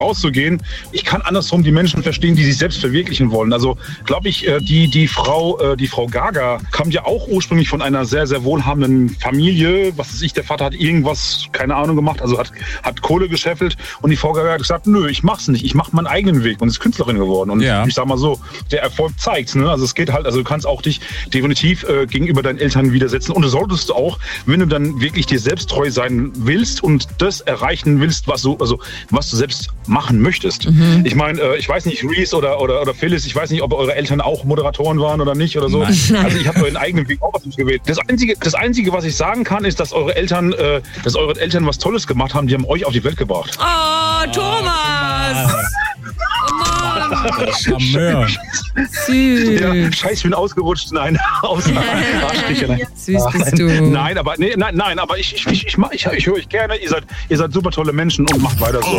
rauszugehen. Ich kann andersrum die Menschen verstehen, die sich selbst verwirklichen wollen. Also glaube ich, die Frau Gaga kam ja auch ursprünglich von einer sehr, sehr wohlhabenden Familie. Was weiß ich, der Vater hat irgendwas, keine Ahnung, gemacht, also hat Kohle gescheffelt und die Frau Gaga hat gesagt, nö, ich mach's nicht, ich mach meinen eigenen Weg und ist Künstlerin geworden. Und ich sag mal so, der Erfolg zeigt's, ne? Also es geht halt, also du kannst auch dich definitiv gegenüber deinen Eltern widersetzen und du solltest auch, wenn du dann wirklich dir selbst treu sein willst und das erreichen willst, was du selbst machen möchtest. Ich meine, ich weiß nicht, Reese oder Phyllis, ich weiß nicht, ob eure Eltern auch Moderatoren waren oder nicht oder so. Nein. Also ich habe euren eigenen Weg auch was gewählt. Das Einzige, was ich sagen kann, ist, dass eure Eltern was Tolles gemacht haben. Die haben euch auf die Welt gebracht. Oh, Thomas! Charmeur. Süß. Ja, scheiße, ich bin ausgerutscht. Nein, Süß bist du. Nein, aber ich höre euch gerne. Ihr seid super tolle Menschen und macht weiter so.